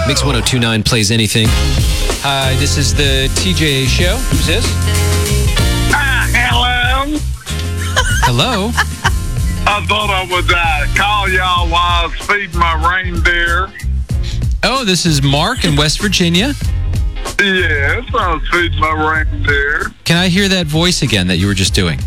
Mix 102.9 plays anything. Hi, this is the TJ show. Who's this? Hello. Hello? I thought I would call y'all while I was feeding my reindeer. Oh, this is Mark in West Virginia. Yes, I was feeding my reindeer. Can I hear that voice again that you were just doing?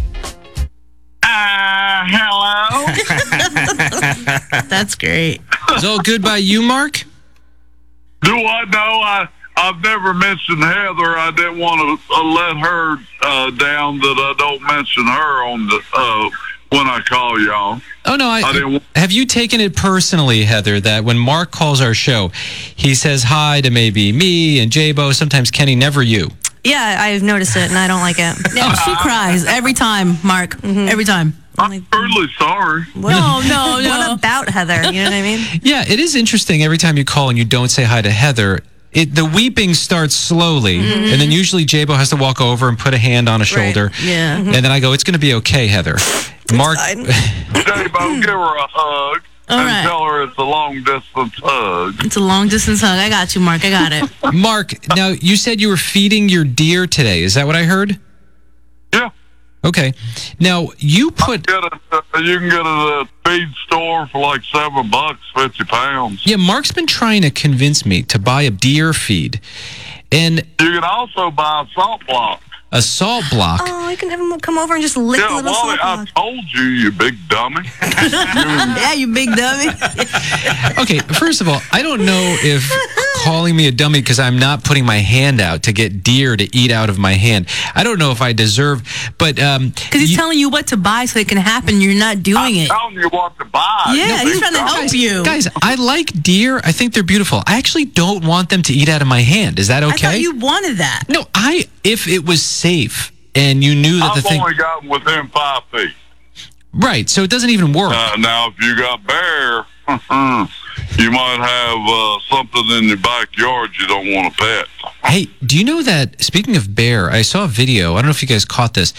Hello. That's great. Is all good by you, Mark? Do I know? I've never mentioned Heather. I didn't want to let her down that I don't mention her on the when I call y'all. Oh, no. I didn't. Have you taken it personally, Heather, that when Mark calls our show, he says hi to maybe me and J-Bo, sometimes Kenny, never you? Yeah, I've noticed it, and I don't like it. Yeah, she cries every time, Mark. Every time. I'm truly sorry. No. What about Heather? You know what I mean? Yeah, it is interesting every time you call and you don't say hi to Heather. The weeping starts slowly, and then usually J-Bo has to walk over and put a hand on a shoulder. Yeah. And then I go, it's going to be okay, Heather. Mark, J-Bo, give her a hug right. tell her it's a long-distance hug. It's a long-distance hug. I got you, Mark. I got it. Mark, now you said you were feeding your deer today. Is that what I heard? Yeah. Okay. Now, you put... You can get it at a feed store for like $7, 50 pounds. Yeah, Mark's been trying to convince me to buy a deer feed. And You can also buy a salt block. a salt block. Oh, you can have him come over and just lick the Yeah, little Wally, salt I block. told you, you big dummy. Yeah, you big dummy. Okay, first of all, I don't know if calling me a dummy because I'm not putting my hand out to get deer to eat out of my hand. I don't know if I deserve, but... Because he's telling you what to buy so it can happen. You're not doing it. I'm telling you what to buy. Yeah, you he's big trying to help dummy. you. Guys, I like deer. I think they're beautiful. I actually don't want them to eat out of my hand. Is that I okay? thought you wanted that. No, if it was safe and you knew that the I've thing... only gotten within 5 feet. Right, so it doesn't even work. Now, if you got bear, you might have something in your backyard you don't want to pet. Hey, do you know that, speaking of bear, I saw a video, I don't know if you guys caught this,